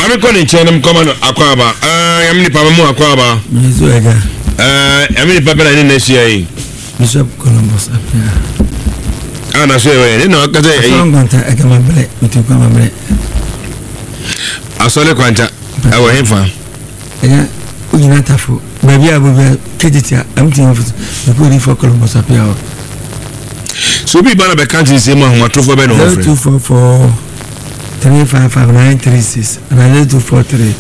Mami koni chene mkomano akwaba. Yamini papa mu akwaba. Yesu ega. Yamini papa na nini nesi hii. Bishop Columbus apia. Na sio wewe. Nino kaze hii. Asole kwanta ega mabele. Mtikwa mabele. Asole kwanta. Awa hemfa. Ega ujina tafu. Baby abubu keditia. Amti nfutu. Mkuri for Columbus apia. So bi bana be kanti se mo ahwatofo be no ofre. 0244 355 936 243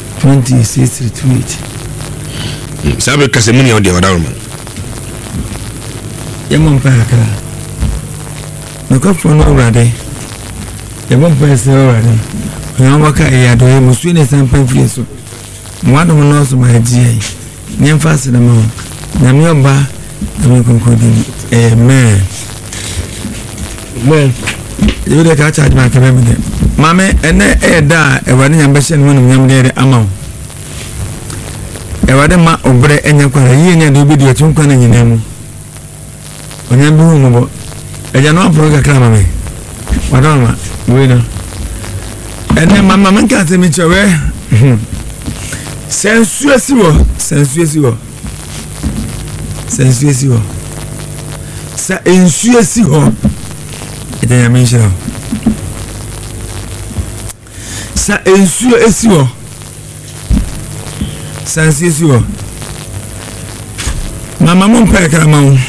2638. Sabe kase muni odi wadawma. Yamon pa akra. Nko fo no rade. Yamon pa se rade. Yamon ka ya do musu ne sampan fieso. Mwado mo no so ma gie. Nyemfa se na mo. Nyame oba na konkodi. Amen. Well, you dey catch my camera. Mame ene da e wani nyambese no no nyamde ama. E wade ma obre enya kwara yi nya do bi de tun kwana nyina mu. Onyambe hu mo. E ja no apro ka kra mame. Wadama, we no. Ene mama man ka se mi chewe. Sensuesi wo. Sa ensuesi ho. Ede ya menshira. Sa ensuo esiwo. Sa ensuo esiwo. Mama mo mpa kra ma wo.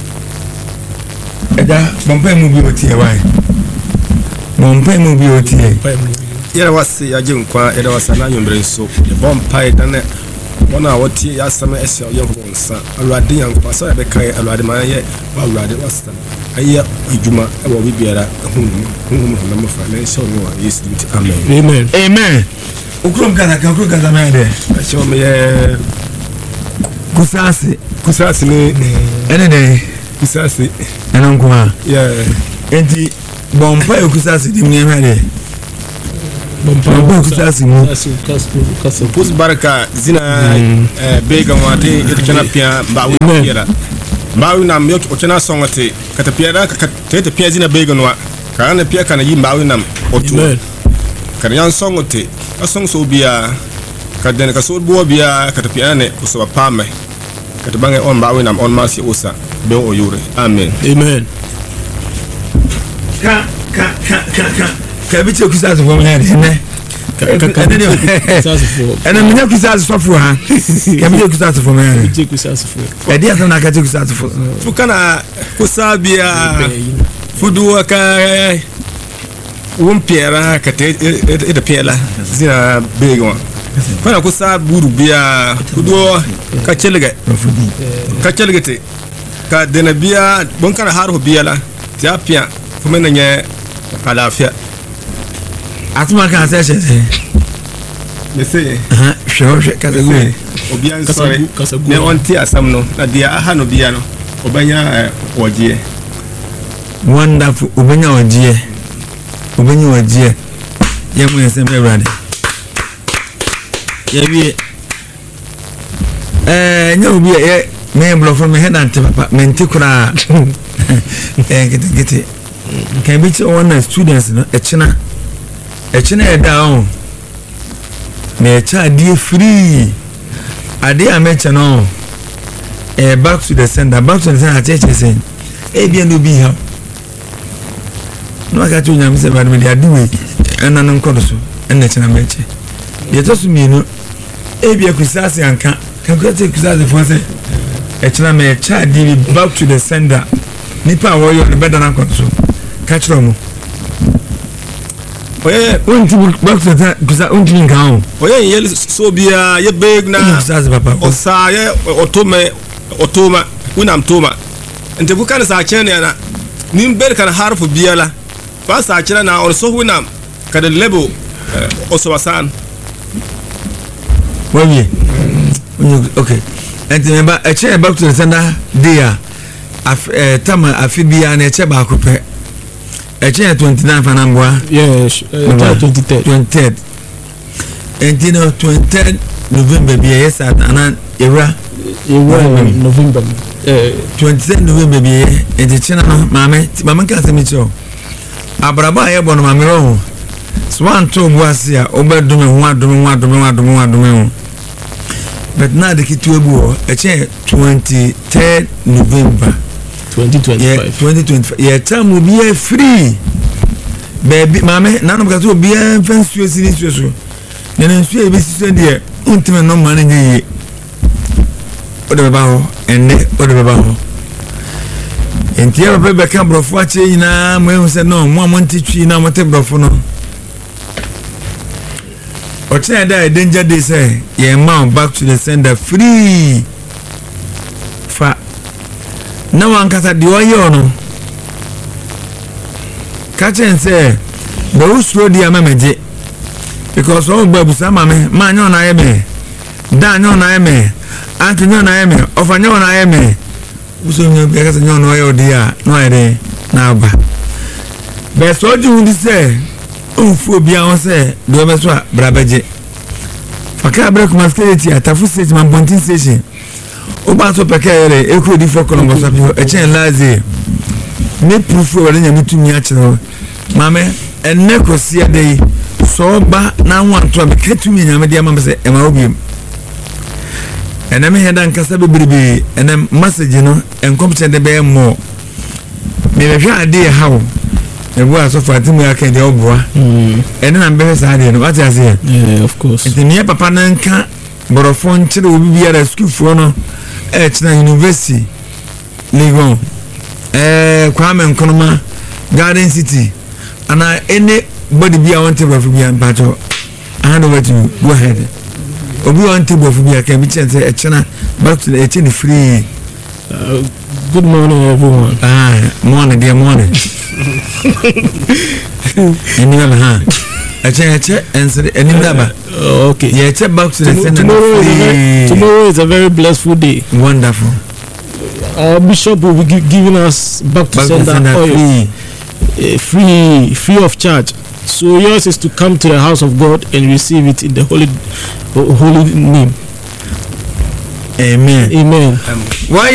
Eda bompa mu bi otie wai. Bompa mu bi otie. Yere wase ya jinkwa eda wasa na nyombre so. De bompa eda ne wona woti ya sama ese yo nsa. Alwade yankwa so ebe kai alwade ma ye wa alwade wasa. Aya ijuma ewo bibiara hunu na mafa na so no wa Yesu nti amen. Amen. Ukrom kaza ma de. So me ye kusasi ni ene de kusasi ena nkwa. Yeah. Enti bompa kusasi di mnyema de. Bompa kusasi mu. Kasu pus baraka zina bega wate itchana pia bawo yera. Bawo nam yo ochana songote katapia kate pia zina bega no kana pia kana yi bawo nam otu. Kana yan songote asong so bia kadene ka so bo bia katapia ne so pame katabange on bawo nam on masi osa be oyure. Amen. Kabiche kusasi fo mnyade ne. Ena mnya kusasi sofu ha. Kabiche kusasi fo mnyade. Kabiche kusasi fo. Edi asa na kabiche kusasi fo. Fukana kusabia fudu ka umpiera kate eda piela zina bego. Kana kusabu bia fudu ka chelige te ka dena bia bonkana haru biala japia fumena nye alafia atuma kan se mese sure kasagu obian sorry ne onti asam no na dia aha no bia no obanya ogie wonderful obanya ogie yemu yesem brother yebi nya obi ye me blow from head and papa menti kura gete can be to one students no echina e down me cha die free ade amecha no back to the center church sen bia no bi ha no aka to nyam se ba me dia diwe ena no nkodo so ena china meche ye to so mi no bia kusase anka kan kwete kusase fo se echina me cha die back to the center nipa wo yo be dana nkodo so ka chiro mo oye unti bakta kusa unti ngao oye yel so bia ye beg na papa osa ye otoma unam toma ente bukana sa chene na nimber kan harfu biala ba sa chena na also unam kada lebo oso wasan wanye okay ente member eche back to the sender dia tama afibia na eche ba kope eche 29 fanangwa yes 23rd and you know 23rd November be yes at anan era November 27 November be and the china mama ka se mi cho abraba ye bono mama ro because one to was here over doing one. But now the kid to a 23rd November 2025. Yeah, 2025. Yeah, time will be free. Baby, mamma, none of us will be a fence to a situation. Then I'm sure this is the ultimate no money. Whatever, and whatever. And here, baby, come of watching now. When we said no, 1 month teach you now, whatever for no. Or say that danger they say, yeah, mount back to the sender free. For no one can say, do you know? Catch and say, those road the amamage because all babies are mammy, man on I am, Dan on I am, Anthony on I am, of a new on I am. So you get a young oil dear, no idea now. But so you will say, oh, for Beyonce, do ever swap, Brabaje. For Cabra masculinity at Tafu Station, my Pontin Station. Obaso Pacare, Echo di Focus, a chain lazy. Make proof for any to me actually. Mamma, and Neco see a day. So ba now want to make to me, and my dear mamma say, Emma Obium. And I may have done Casabi baby, and then message, and competent the bear more. Maybe I idea how. The words of Fatima can the old boy, and then I'm very sad. What I say, yeah, of course. It's the near Papa Nanka, but a phone children will be at a school for no at University. Ligon, Kwame Nkrumah, Garden City, and anybody be I want to be and battle. I hand over to you. Go ahead. Obi want to be a can be chance a channel back to the 18 free. Good morning, everyone. Morning, dear morning. In your hand. A chair and said, any number. Okay. Yeah, check back to the center. Tomorrow is a very blessful day. Wonderful. Our bishop will be giving us back to sender oil. Free of charge. So yours is to come to the house of God and receive it in the holy name. Amen. Amen. Why?